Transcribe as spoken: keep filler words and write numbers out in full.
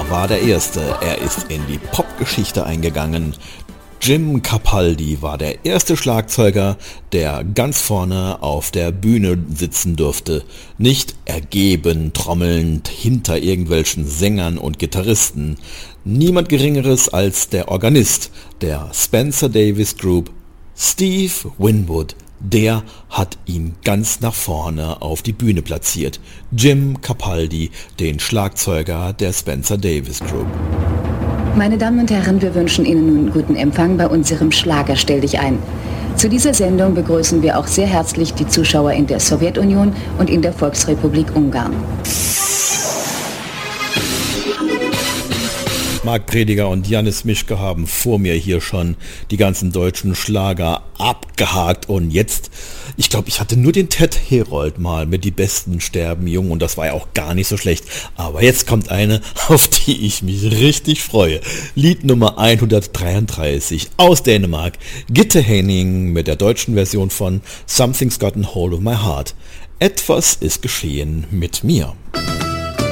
Er war der Erste, er ist in die Popgeschichte eingegangen. Jim Capaldi war der erste Schlagzeuger, der ganz vorne auf der Bühne sitzen durfte, nicht ergeben trommelnd hinter irgendwelchen Sängern und Gitarristen. Niemand Geringeres als der Organist der Spencer Davis Group, Steve Winwood. Der hat ihn ganz nach vorne auf die Bühne platziert. Jim Capaldi, den Schlagzeuger der Spencer Davis Group. Meine Damen und Herren, wir wünschen Ihnen nun guten Empfang bei unserem Schlager Stell dich ein. Zu dieser Sendung begrüßen wir auch sehr herzlich die Zuschauer in der Sowjetunion und in der Volksrepublik Ungarn. Marc Prediger und Janis Mischke haben vor mir hier schon die ganzen deutschen Schlager abgehakt und jetzt, ich glaube, ich hatte nur den Ted Herold mal mit Die Besten sterben jung und das war ja auch gar nicht so schlecht. Aber jetzt kommt eine, auf die ich mich richtig freue. Lied Nummer hundertdreiunddreißig aus Dänemark. Gitte Henning mit der deutschen Version von Something's Gotten Hold of My Heart. Etwas ist geschehen mit mir.